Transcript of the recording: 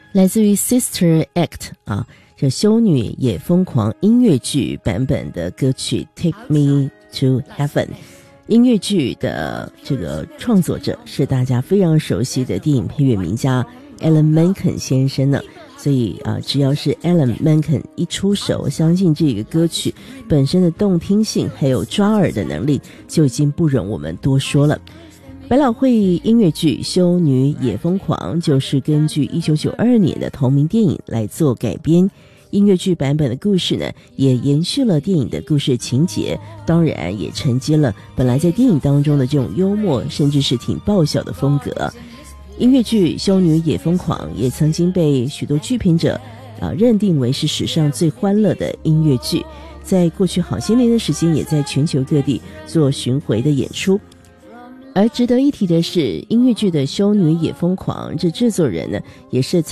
来自于 Sister Act 啊，这修女也疯狂音乐剧版本的歌曲 Take Me to Heaven。音乐剧的这个创作者是大家非常熟悉的电影配乐名家 Alan Menken 先生呢，所以只要是 Alan Menken 一出手，我相信这个歌曲本身的动听性还有抓耳的能力就已经不容我们多说了。百老汇音乐剧《修女也疯狂》就是根据1992年的同名电影来做改编。音乐剧版本的故事呢，也延续了电影的故事情节，当然也承接了本来在电影当中的这种幽默，甚至是挺爆笑的风格。音乐剧《修女也疯狂》也曾经被许多剧评者认定为是史上最欢乐的音乐剧，在过去好些年的时间，也在全球各地做巡回的演出。而值得一提的是，音乐剧的《修女也疯狂》这制作人呢，也是